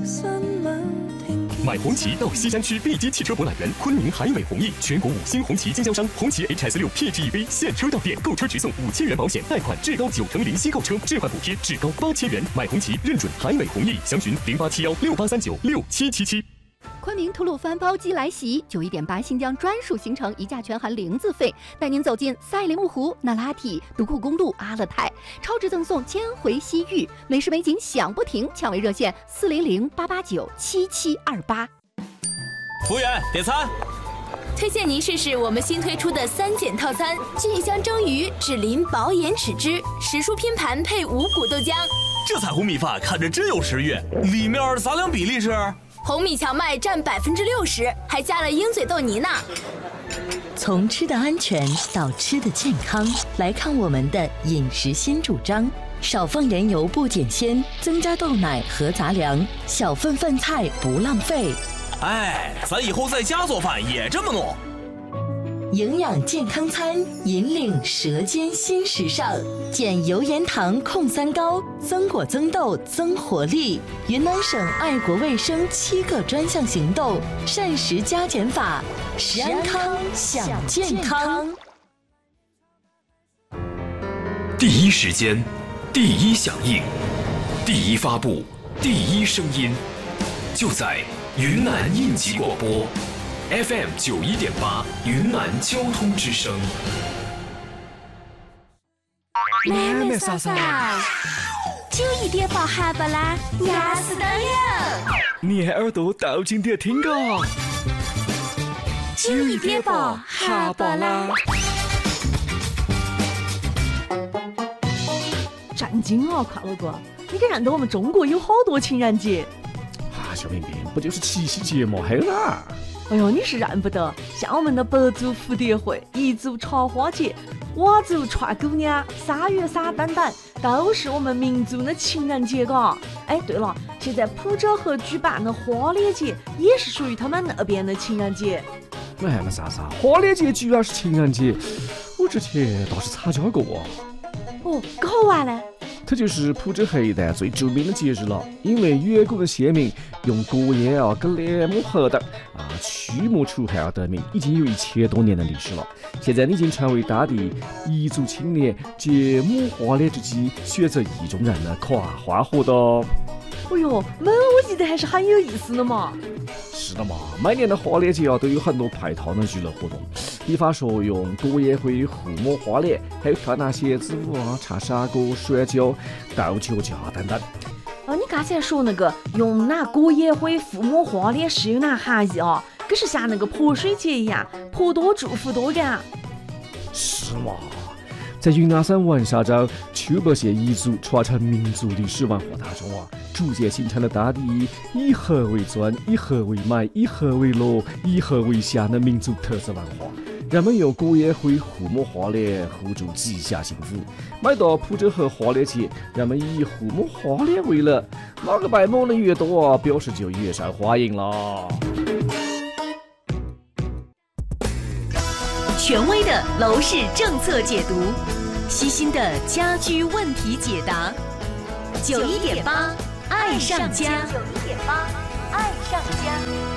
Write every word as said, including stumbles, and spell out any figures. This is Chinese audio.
买红旗到西山区碧基汽车博览园，昆明海美弘毅全国五星红旗经销商，红旗 H S 六 P H E V 现车到店，购车直送五千元保险，贷款至高九成零息购车，置换补贴至高八千元。买红旗认准海美弘毅，详询零八七幺六八三九六七七七。 昆明吐鲁番包机来袭，九一点八新疆专属行程，一价全含零自费，带您走进赛里木湖、那拉提、独库公路、阿勒泰，超值赠送千回西域，美食美景享不停，抢位热线四零零八八九七七二八。 服务员，点餐。 推荐您试试我们新推出的三件套餐：菌香蒸鱼、脂淋薄盐豉汁、时蔬拼盘配五谷豆浆。 这彩虹米饭看着真有食欲，里面杂粮比例是？ 红米荞麦占百分之六十，还加了鹰嘴豆泥呢。 从吃的安全到吃的健康，来看我们的饮食新主张：少放盐油不减鲜，增加豆奶和杂粮，小份饭菜不浪费。 哎，咱以后在家做饭也这么弄。 营养健康餐，引领舌尖新时尚，减油盐糖控三高，增果增豆增活力。云南省爱国卫生七个专项行动，膳食加减法，食安康享健康。 第一时间，第一响应，第一发布，第一声音，就在云南应急广播。F M 九一点八，云南交通之声。 妹妹嫂嫂， 九一点八哈巴啦，牙死当有。 你耳朵倒进点听个。 九一点八哈巴啦。 震惊啊，卡老哥！你可认得我们中国有好多情人节？ 啊，小平平，不就是七夕节吗？还有哪？ 哎呦，你是认不得，像我们的白族蝴蝶会、彝族茶花节、佤族串姑娘、三月撒蛋蛋，都是我们民族的情人节嘎。哎，对了，现在普洱河举办的花猎节也是属于他们那边的情人节。 哎，那啥啥，花猎节居然是情人节，我之前倒是参加过啊。 哦，搞好玩呢。 这就是普洱河一带最著名的节日了，因为远古的先民用国烟啊跟莲木核桃啊驱魔除害而得名，已经有一千多年的历史了。现在已经成为当地彝族青年结母花猎之际选择意中人的跨花活动。 哎呦，那我记得还是很有意思的嘛。 是的嘛，每年的花猎节啊都有很多配套的娱乐活动，比方说用国烟灰互摸花猎，还有跳那些子舞啊、唱山歌、摔跤、斗酒架等等。 啊，你刚才说那个用那国烟灰抚摸花猎是有那含义啊？可是像那个泼水节一样，泼多祝福多人。 是嘛？在云南省文沙州秋白县彝族传承民族历史文化当中啊，逐渐形成了当地以和为尊、以和为美、以和为乐、以和为祥的民族特色文化。人们用国烟灰互摸花猎，互助吉祥幸福。每到普洱河花猎节，人们以互摸花猎为乐，哪个被摸的越多啊，表示就越受欢迎了。 权威的楼市政策解读，悉心的家居问题解答。九一点八，爱上家。 九一点八，爱上家。